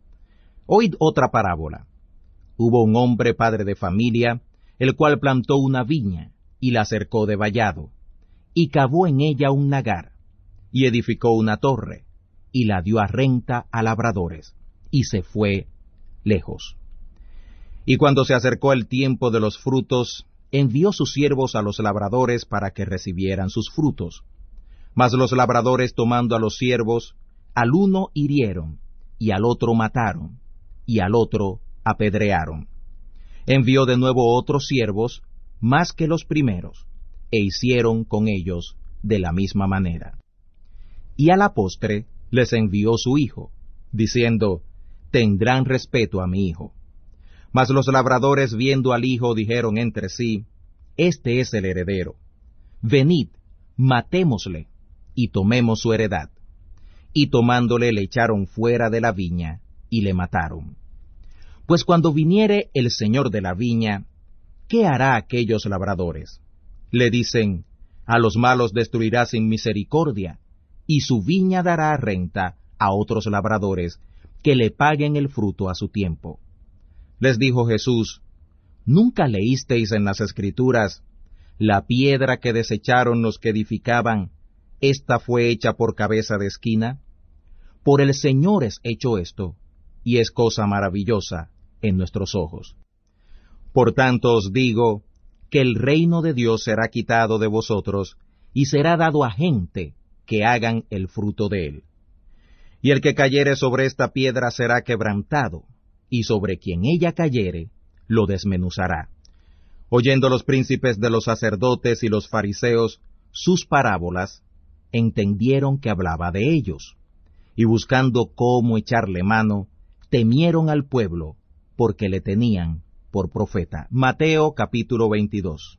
Oíd otra parábola. Hubo un hombre padre de familia, el cual plantó una viña, y la cercó de vallado, y cavó en ella un lagar, y edificó una torre, y la dio a renta a labradores, y se fue lejos. Y cuando se acercó el tiempo de los frutos, envió sus siervos a los labradores para que recibieran sus frutos. Mas los labradores, tomando a los siervos, al uno hirieron, y al otro mataron, y al otro apedrearon. Envió de nuevo otros siervos, más que los primeros, e hicieron con ellos de la misma manera. Y a la postre les envió su hijo, diciendo, tendrán respeto a mi hijo. Mas los labradores, viendo al hijo, dijeron entre sí, este es el heredero. Venid, matémosle, y tomemos su heredad. Y tomándole le echaron fuera de la viña, y le mataron. Pues cuando viniere el señor de la viña, ¿qué hará aquellos labradores? Le dicen, a los malos destruirá sin misericordia, y su viña dará renta a otros labradores, que le paguen el fruto a su tiempo. Les dijo Jesús, ¿nunca leísteis en las Escrituras, la piedra que desecharon los que edificaban, esta fue hecha por cabeza de esquina? Por el Señor es hecho esto, y es cosa maravillosa en nuestros ojos. Por tanto os digo, que el reino de Dios será quitado de vosotros, y será dado a gente que hagan el fruto de él. Y el que cayere sobre esta piedra será quebrantado, y sobre quien ella cayere, lo desmenuzará. Oyendo los príncipes de los sacerdotes y los fariseos sus parábolas, entendieron que hablaba de ellos, y buscando cómo echarle mano, temieron al pueblo, porque le tenían por profeta. Mateo capítulo 22.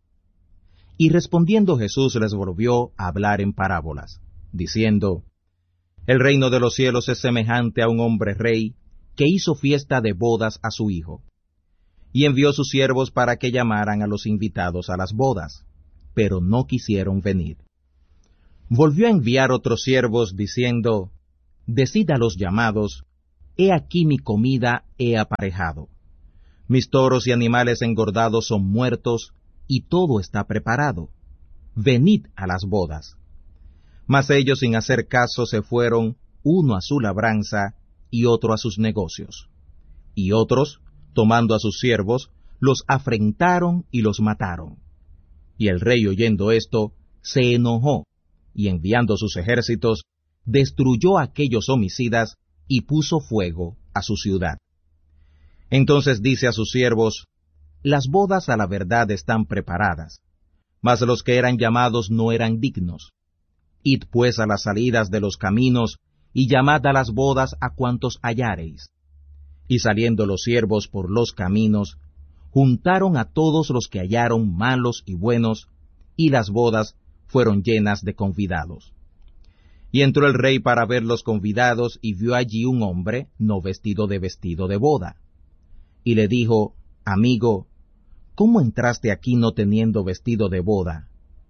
Y respondiendo Jesús les volvió a hablar en parábolas, diciendo, el reino de los cielos es semejante a un hombre rey, que hizo fiesta de bodas a su hijo. Y envió sus siervos para que llamaran a los invitados a las bodas, pero no quisieron venir. Volvió a enviar otros siervos, diciendo, Decid a los llamados, He aquí mi comida he aparejado. Mis toros y animales engordados son muertos, y todo está preparado. Venid a las bodas. Mas ellos sin hacer caso se fueron, uno a su labranza, y otro a sus negocios. Y otros, tomando a sus siervos, los afrentaron y los mataron. Y el rey, oyendo esto, se enojó, y enviando sus ejércitos, destruyó a aquellos homicidas y puso fuego a su ciudad. Entonces dice a sus siervos, Las bodas a la verdad están preparadas, mas los que eran llamados no eran dignos. Id pues a las salidas de los caminos, y llamad a las bodas a cuantos hallareis. Y saliendo los siervos por los caminos, juntaron a todos los que hallaron malos y buenos, y las bodas fueron llenas de convidados. Y entró el rey para ver los convidados, y vio allí un hombre no vestido de boda. Y le dijo, Amigo, ¿cómo entraste aquí no teniendo vestido de boda?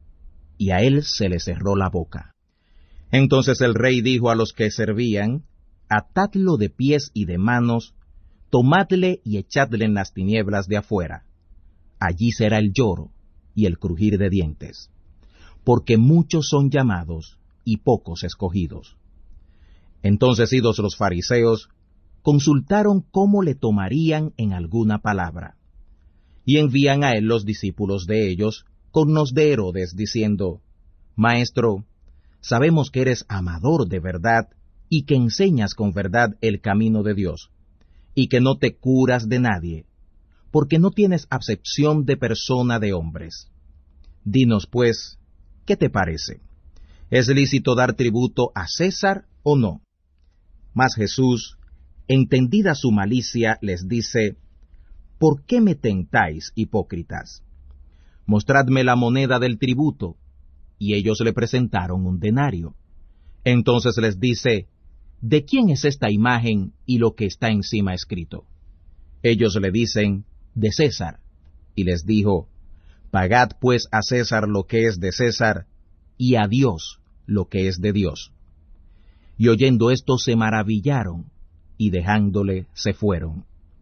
Y a él se le cerró la boca. Entonces el rey dijo a los que servían, Atadlo de pies y de manos, tomadle y echadle en las tinieblas de afuera. Allí será el lloro y el crujir de dientes, porque muchos son llamados y pocos escogidos. Entonces idos los fariseos, consultaron cómo le tomarían en alguna palabra. Y envían a él los discípulos de ellos, con los de Herodes, diciendo, Maestro, sabemos que eres amador de verdad, y que enseñas con verdad el camino de Dios, y que no te curas de nadie, porque no tienes acepción de persona de hombres. Dinos, pues, ¿qué te parece? ¿Es lícito dar tributo a César o no? Mas Jesús, entendida su malicia, les dice, ¿Por qué me tentáis, hipócritas? Mostradme la moneda del tributo. Y ellos le presentaron un denario. Entonces les dice, ¿de quién es esta imagen y lo que está encima escrito? Ellos le dicen, de César. Y les dijo, Pagad pues a César lo que es de César, y a Dios lo que es de Dios. Y oyendo esto se maravillaron, y dejándole se fueron.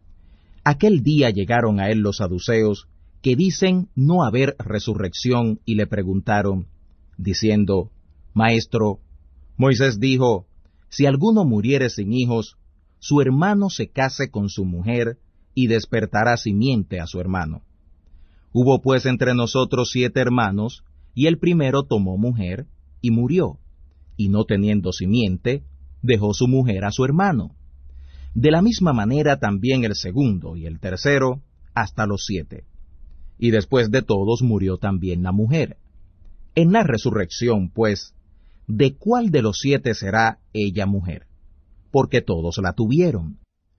Aquel día llegaron a él los saduceos, que dicen no haber resurrección, y le preguntaron, diciendo, Maestro, Moisés dijo, si alguno muriere sin hijos, su hermano se case con su mujer, y despertará simiente a su hermano. Hubo pues entre nosotros 7 hermanos, y el primero tomó mujer, y murió, y no teniendo simiente, dejó su mujer a su hermano. De la misma manera también el segundo y el tercero, hasta los 7. Y después de todos murió también la mujer. En la resurrección, pues, ¿de cuál de los 7 será ella mujer? Porque todos la tuvieron.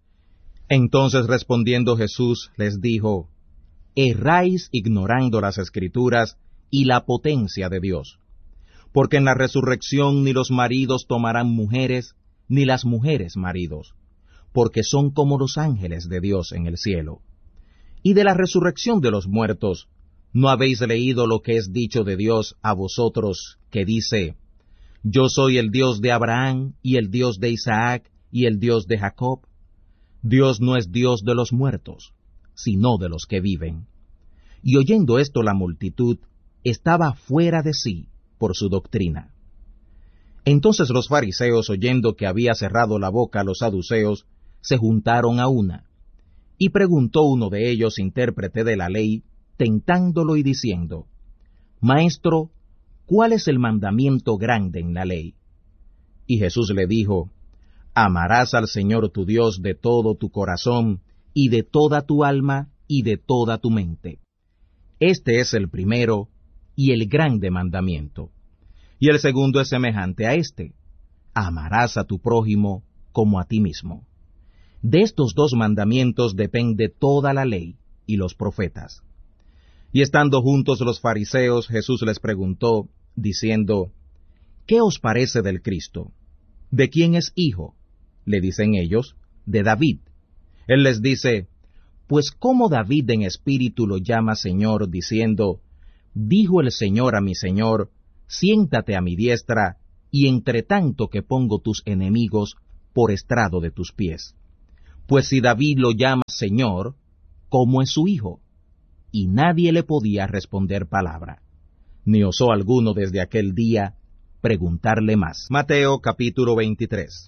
Entonces respondiendo Jesús les dijo, Erráis ignorando las Escrituras y la potencia de Dios. Porque en la resurrección ni los maridos tomarán mujeres, ni las mujeres maridos, porque son como los ángeles de Dios en el cielo. Y de la resurrección de los muertos, ¿no habéis leído lo que es dicho de Dios a vosotros, que dice, Yo soy el Dios de Abraham, y el Dios de Isaac, y el Dios de Jacob? Dios no es Dios de los muertos, sino de los que viven. Y oyendo esto la multitud estaba fuera de sí por su doctrina. Entonces los fariseos, oyendo que había cerrado la boca a los saduceos, se juntaron a una. Y preguntó uno de ellos, intérprete de la ley, tentándolo y diciendo, Maestro, ¿cuál es el mandamiento grande en la ley? Y Jesús le dijo, Amarás al Señor tu Dios de todo tu corazón, y de toda tu alma, y de toda tu mente. Este es el primero y el grande mandamiento. Y el segundo es semejante a este, amarás a tu prójimo como a ti mismo. De estos 2 mandamientos depende toda la ley y los profetas. Y estando juntos los fariseos, Jesús les preguntó, diciendo, ¿Qué os parece del Cristo? ¿De quién es hijo? Le dicen ellos, de David. Él les dice, pues cómo David en espíritu lo llama Señor, diciendo, dijo el Señor a mi Señor, siéntate a mi diestra, y entre tanto que pongo tus enemigos por estrado de tus pies. Pues si David lo llama Señor, ¿cómo es su hijo? Y nadie le podía responder palabra, ni osó alguno desde aquel día preguntarle más. Mateo capítulo 23.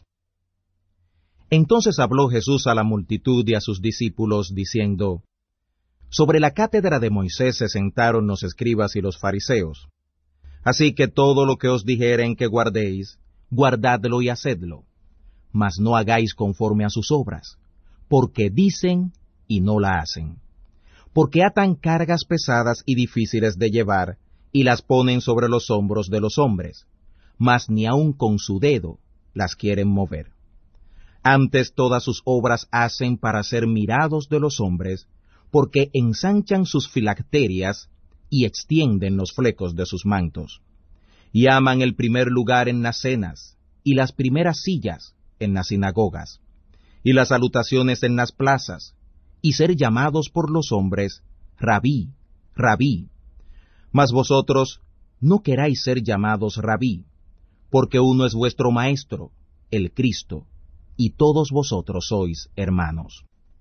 Entonces habló Jesús a la multitud y a sus discípulos, diciendo: Sobre la cátedra de Moisés se sentaron los escribas y los fariseos. Así que todo lo que os dijeren que guardéis, guardadlo y hacedlo, mas no hagáis conforme a sus obras, porque dicen y no la hacen. Porque atan cargas pesadas y difíciles de llevar, y las ponen sobre los hombros de los hombres, mas ni aun con su dedo las quieren mover. Antes todas sus obras hacen para ser mirados de los hombres, porque ensanchan sus filacterias y extienden los flecos de sus mantos. Y aman el primer lugar en las cenas, y las primeras sillas en las sinagogas, y las salutaciones en las plazas, y ser llamados por los hombres, Rabí, Rabí. Mas vosotros no queráis ser llamados Rabí, porque uno es vuestro Maestro, el Cristo, y todos vosotros sois hermanos.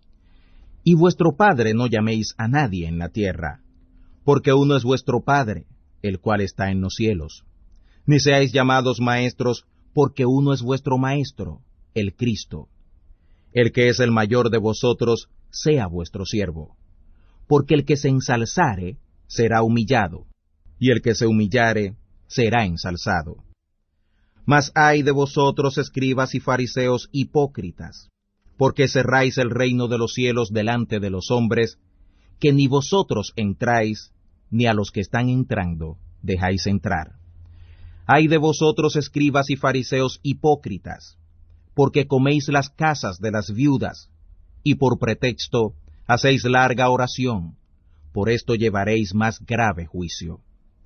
Y vuestro Padre no llaméis a nadie en la tierra, porque uno es vuestro Padre, el cual está en los cielos. Ni seáis llamados maestros, porque uno es vuestro Maestro, el Cristo. El que es el mayor de vosotros, sea vuestro siervo. Porque el que se ensalzare, será humillado, y el que se humillare, será ensalzado. Mas ay de vosotros, escribas y fariseos hipócritas, porque cerráis el reino de los cielos delante de los hombres, que ni vosotros entráis, ni a los que están entrando dejáis entrar. Ay de vosotros, escribas y fariseos hipócritas, porque coméis las casas de las viudas, y por pretexto hacéis larga oración, por esto llevaréis más grave juicio.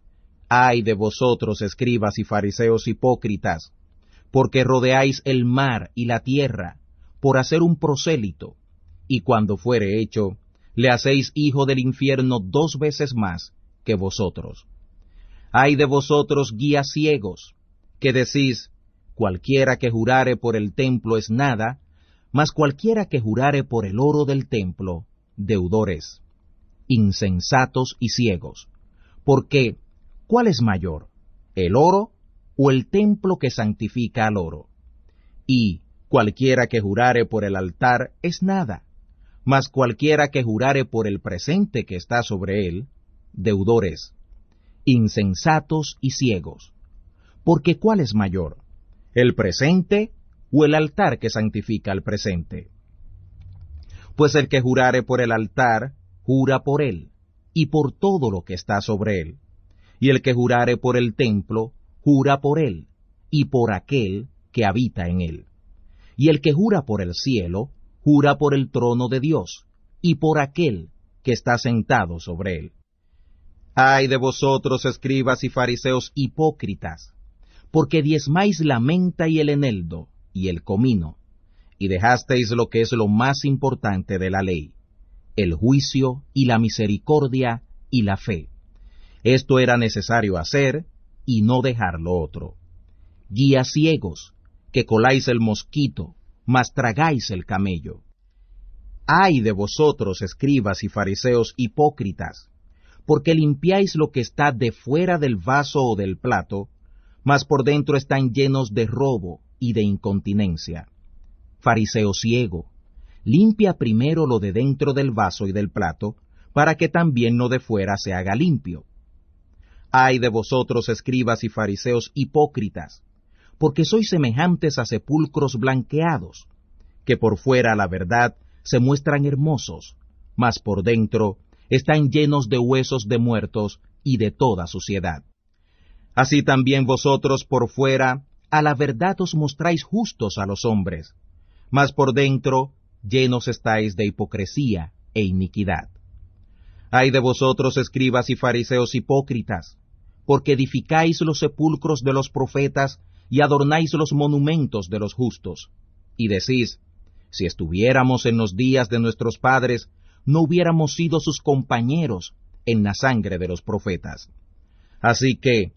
Ay de vosotros, escribas y fariseos hipócritas, porque rodeáis el mar y la tierra, por hacer un prosélito, y cuando fuere hecho, le hacéis hijo del infierno 2 veces más que vosotros. Ay de vosotros, guías ciegos, que decís, cualquiera que jurare por el templo es nada, mas cualquiera que jurare por el oro del templo, deudor es. Insensatos y ciegos, porque ¿cuál es mayor, el oro o el templo que santifica al oro? Y cualquiera que jurare por el altar es nada, mas cualquiera que jurare por el presente que está sobre él, deudor es. Insensatos y ciegos, porque ¿cuál es mayor, el presente o el altar que santifica al presente? Pues el que jurare por el altar, jura por él, y por todo lo que está sobre él. Y el que jurare por el templo, jura por él, y por aquel que habita en él. Y el que jura por el cielo, jura por el trono de Dios, y por aquel que está sentado sobre él. Ay de vosotros, escribas y fariseos hipócritas, porque diezmáis la menta y el eneldo, y el comino, y dejasteis lo que es lo más importante de la ley, el juicio y la misericordia y la fe. Esto era necesario hacer, y no dejar lo otro. Guías ciegos, que coláis el mosquito, mas tragáis el camello. Ay de vosotros, escribas y fariseos hipócritas, porque limpiáis lo que está de fuera del vaso o del plato, mas por dentro están llenos de robo y de incontinencia. Fariseo ciego, limpia primero lo de dentro del vaso y del plato, para que también lo de fuera se haga limpio. Ay de vosotros, escribas y fariseos hipócritas, porque sois semejantes a sepulcros blanqueados, que por fuera, la verdad, se muestran hermosos, mas por dentro están llenos de huesos de muertos y de toda suciedad. Así también vosotros por fuera, a la verdad os mostráis justos a los hombres, mas por dentro llenos estáis de hipocresía e iniquidad. Ay de vosotros, escribas y fariseos hipócritas, porque edificáis los sepulcros de los profetas y adornáis los monumentos de los justos, y decís, si estuviéramos en los días de nuestros padres, no hubiéramos sido sus compañeros en la sangre de los profetas. Así que,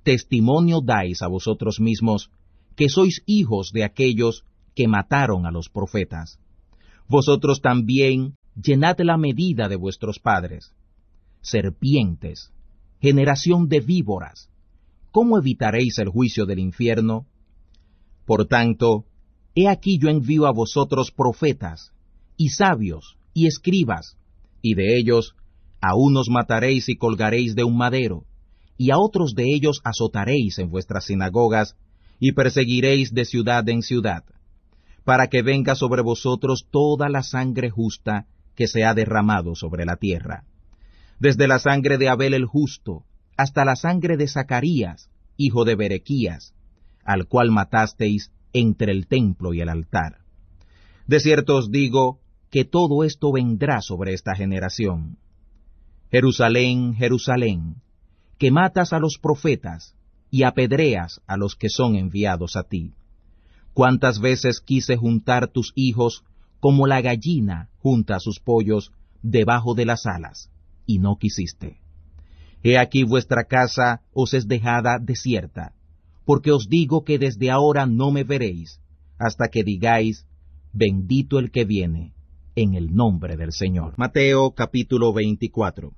testimonio dais a vosotros mismos, que sois hijos de aquellos que mataron a los profetas. Vosotros también llenad la medida de vuestros padres. Serpientes, generación de víboras, ¿cómo evitaréis el juicio del infierno? Por tanto, he aquí yo envío a vosotros profetas, y sabios, y escribas, y de ellos a unos mataréis y colgaréis de un madero, y a otros de ellos azotaréis en vuestras sinagogas, y perseguiréis de ciudad en ciudad, para que venga sobre vosotros toda la sangre justa que se ha derramado sobre la tierra, desde la sangre de Abel el justo, hasta la sangre de Zacarías, hijo de Berequías, al cual matasteis entre el templo y el altar. De cierto os digo que todo esto vendrá sobre esta generación. Jerusalén, Jerusalén, que matas a los profetas y apedreas a los que son enviados a ti. Cuántas veces quise juntar tus hijos como la gallina junta sus pollos debajo de las alas, y no quisiste. He aquí vuestra casa os es dejada desierta, porque os digo que desde ahora no me veréis, hasta que digáis, bendito el que viene, en el nombre del Señor. Mateo capítulo 24.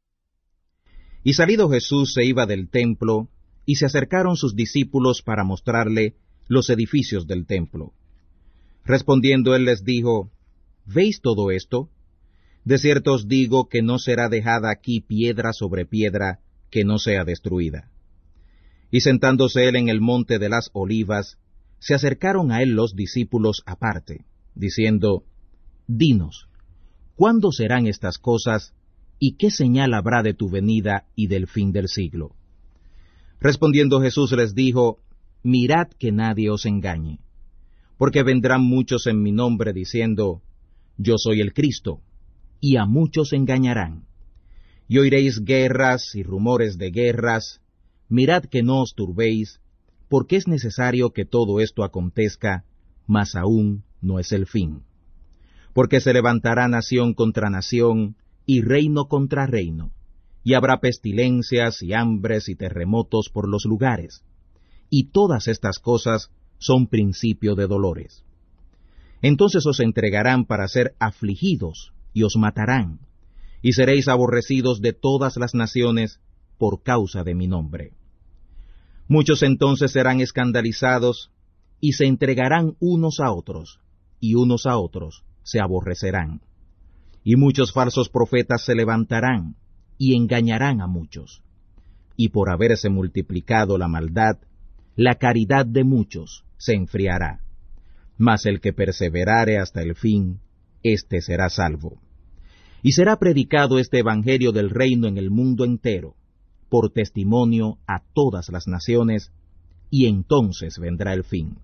Y salido Jesús se iba del templo, y se acercaron sus discípulos para mostrarle los edificios del templo. Respondiendo él les dijo, ¿veis todo esto? De cierto os digo que no será dejada aquí piedra sobre piedra que no sea destruida. Y sentándose él en el monte de las Olivas, se acercaron a él los discípulos aparte, diciendo, Dinos, ¿cuándo serán estas cosas, y qué señal habrá de tu venida y del fin del siglo? Respondiendo Jesús les dijo, Mirad que nadie os engañe, porque vendrán muchos en mi nombre diciendo, Yo soy el Cristo, y a muchos engañarán. Y oiréis guerras y rumores de guerras. Mirad que no os turbéis, porque es necesario que todo esto acontezca, mas aún no es el fin. Porque se levantará nación contra nación, y reino contra reino, y habrá pestilencias y hambres y terremotos por los lugares. Y todas estas cosas son principio de dolores. Entonces os entregarán para ser afligidos, y os matarán, y seréis aborrecidos de todas las naciones por causa de mi nombre. Muchos entonces serán escandalizados, y se entregarán unos a otros, y unos a otros se aborrecerán. Y muchos falsos profetas se levantarán, y engañarán a muchos. Y por haberse multiplicado la maldad, la caridad de muchos se enfriará. Mas el que perseverare hasta el fin, éste será salvo. Y será predicado este evangelio del reino en el mundo entero, por testimonio a todas las naciones, y entonces vendrá el fin.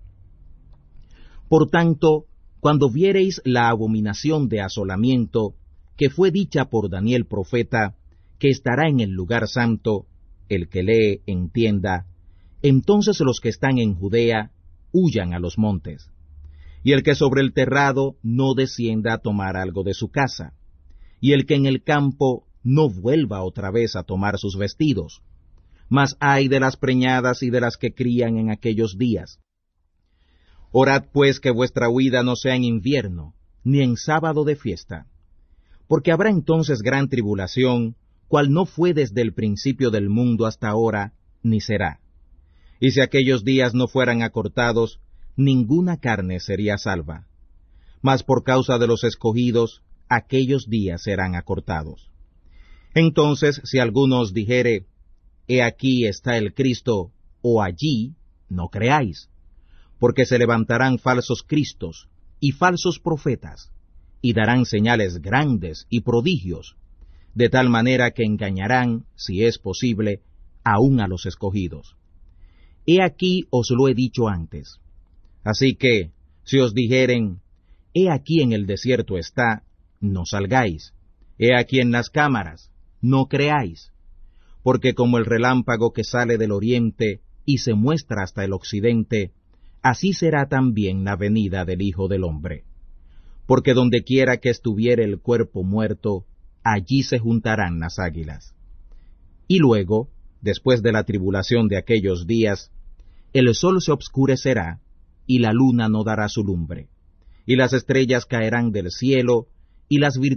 Por tanto, cuando viereis la abominación de asolamiento, que fue dicha por Daniel profeta, que estará en el lugar santo, el que lee entienda, entonces los que están en Judea huyan a los montes, y el que sobre el terrado no descienda a tomar algo de su casa, y el que en el campo no vuelva otra vez a tomar sus vestidos. Mas ay de las preñadas y de las que crían en aquellos días. Orad pues que vuestra huida no sea en invierno, ni en sábado de fiesta, porque habrá entonces gran tribulación, cual no fue desde el principio del mundo hasta ahora, ni será. Y si aquellos días no fueran acortados, ninguna carne sería salva. Mas por causa de los escogidos, aquellos días serán acortados. Entonces, si alguno os dijere, He aquí está el Cristo, o allí, no creáis, porque se levantarán falsos cristos y falsos profetas, y darán señales grandes y prodigios, de tal manera que engañarán, si es posible, aun a los escogidos. He aquí os lo he dicho antes. Así que, si os dijeren, He aquí en el desierto está, no salgáis. He aquí en las cámaras, no creáis. Porque como el relámpago que sale del oriente y se muestra hasta el occidente, así será también la venida del Hijo del Hombre. Porque donde quiera que estuviere el cuerpo muerto, allí se juntarán las águilas. Y luego Después de la tribulación de aquellos días, el sol se obscurecerá, y la luna no dará su lumbre, y las estrellas caerán del cielo, y las virtudes